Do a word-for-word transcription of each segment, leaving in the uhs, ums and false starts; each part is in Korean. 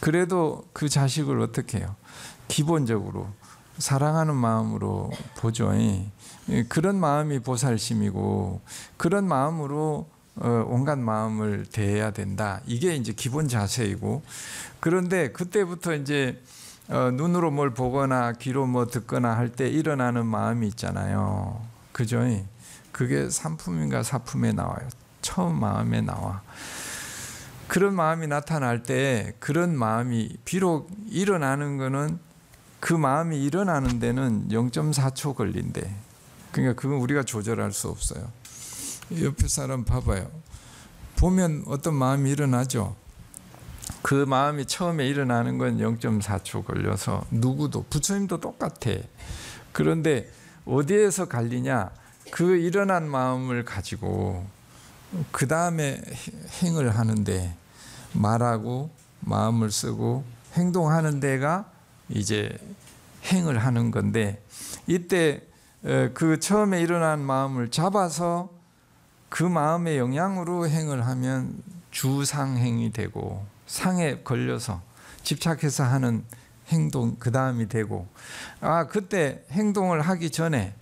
그래도 그 자식을 어떻게 해요? 기본적으로 사랑하는 마음으로 보죠. 그런 마음이 보살심이고 그런 마음으로 온갖 마음을 대해야 된다. 이게 이제 기본 자세이고, 그런데 그때부터 이제 눈으로 뭘 보거나 귀로 뭐 듣거나 할 때 일어나는 마음이 있잖아요. 그죠? 그게 삼품인가 사품에 나와요. 처음 마음에 나와. 그런 마음이 나타날 때 그런 마음이 비록 일어나는 거는 그 마음이 일어나는 데는 영 점 사 초 걸린대. 그러니까 그건 우리가 조절할 수 없어요. 옆에 사람 봐봐요. 보면 어떤 마음이 일어나죠. 그 마음이 처음에 일어나는 건 영 점 사 초 걸려서 누구도, 부처님도 똑같아. 그런데 어디에서 갈리냐? 그 일어난 마음을 가지고 그 다음에 행을 하는데, 말하고 마음을 쓰고 행동하는 데가 이제 행을 하는 건데, 이때 그 처음에 일어난 마음을 잡아서 그 마음의 영향으로 행을 하면 주상행이 되고, 상에 걸려서 집착해서 하는 행동 그 다음이 되고, 아 그때 행동을 하기 전에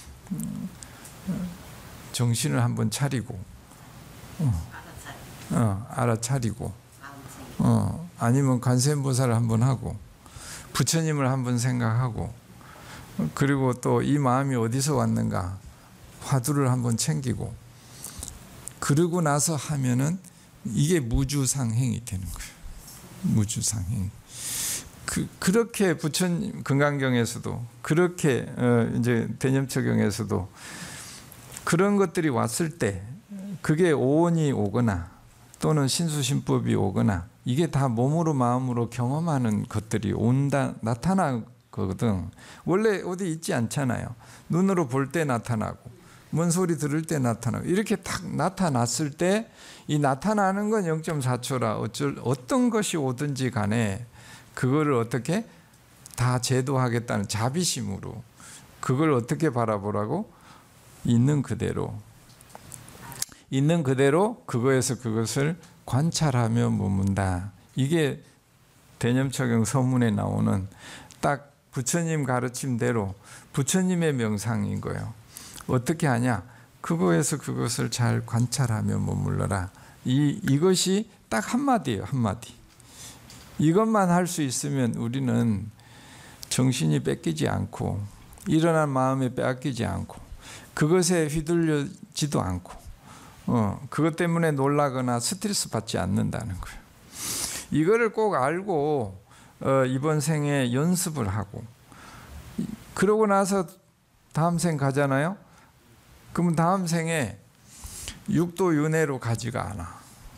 정신을 한번 차리고, 어, 어, 알아차리고, 어, 아니면 관세음보살을 한번 하고, 부처님을 한번 생각하고, 그리고 또 이 마음이 어디서 왔는가 화두를 한번 챙기고, 그러고 나서 하면은 이게 무주상행이 되는 거예요. 무주상행. 그 그렇게 부처님 금강경에서도, 그렇게 어, 이제 대념처경에서도 그런 것들이 왔을 때, 그게 오온이 오거나 또는 신수신법이 오거나, 이게 다 몸으로 마음으로 경험하는 것들이 온다, 나타나거든. 원래 어디 있지 않잖아요. 눈으로 볼 때 나타나고, 뭔 소리 들을 때 나타나고, 이렇게 딱 나타났을 때, 이 나타나는 건 영 점 사 초라 어쩔, 어떤 것이 오든지 간에 그거를 어떻게 다 제도하겠다는 자비심으로 그걸 어떻게 바라보라고? 있는 그대로, 있는 그대로 그거에서 그것을 관찰하며 머문다. 이게 대념처경 서문에 나오는 딱 부처님 가르침대로 부처님의 명상인 거예요. 어떻게 하냐? 그거에서 그것을 잘 관찰하며 머물러라. 이, 이것이 딱 한마디예요. 한마디. 이것만 할 수 있으면 우리는 정신이 뺏기지 않고, 일어난 마음에 빼앗기지 않고, 그것에 휘둘려지도 않고, 어, 그것 때문에 놀라거나 스트레스 받지 않는다는 거예요. 이거를 꼭 알고 어, 이번 생에 연습을 하고, 그러고 나서 다음 생 가잖아요. 그러면 다음 생에 육도 윤회로 가지가 않아.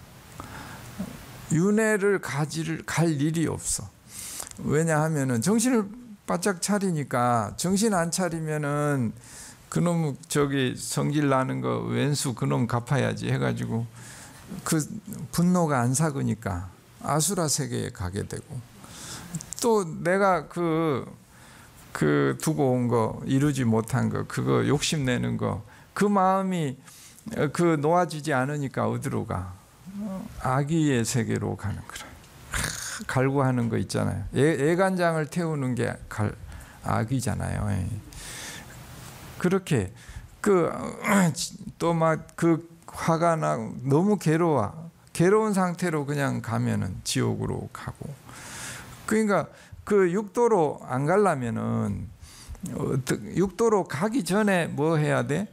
윤회를 가지를 갈 일이 없어. 왜냐하면은 정신을 바짝 차리니까, 정신 안 차리면은 그놈 저기 성질 나는 거 왼수 그놈 갚아야지 해가지고 그 분노가 안 사그니까 아수라 세계에 가게 되고, 또 내가 그, 그 두고 온 거, 이루지 못한 거, 그거 욕심내는 거, 그 마음이 그 놓아지지 않으니까 어디로 가? 악의의 세계로 가는 거라. 갈구하는 거 있잖아요. 애, 애간장을 태우는 게 갈, 악이잖아요. 그렇게 그 또 막 그 화가 나 너무 괴로워. 괴로운 상태로 그냥 가면은 지옥으로 가고. 그러니까 그 육도로 안 가려면은 육도로 가기 전에 뭐 해야 돼?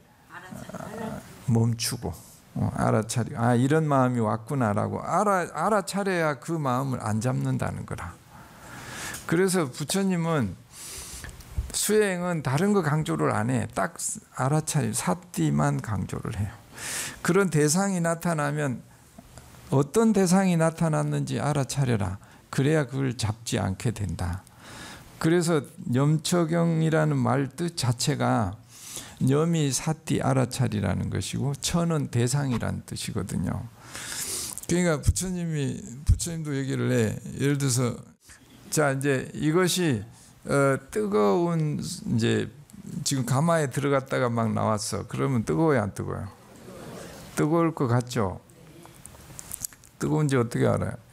멈추고, 어, 알아차리고, 아 이런 마음이 왔구나라고 알아 알아차려야 그 마음을 안 잡는다는 거라. 그래서 부처님은 수행은 다른 거 강조를 안 해. 딱 알아차리 사띠만 강조를 해요. 그런 대상이 나타나면 어떤 대상이 나타났는지 알아차려라. 그래야 그걸 잡지 않게 된다. 그래서 염처경이라는 말 뜻 자체가 염이 사띠 알아차리라는 것이고, 처는 대상이라는 뜻이거든요. 그러니까 부처님이 부처님도 얘기를 해. 예를 들어서 자 이제 이것이 어, 뜨거운 이제 지금 가마에 들어갔다가 막 나왔어. 그러면 뜨거워요, 안 뜨거워요? 뜨거울 것 같죠? 뜨거운지 어떻게 알아요?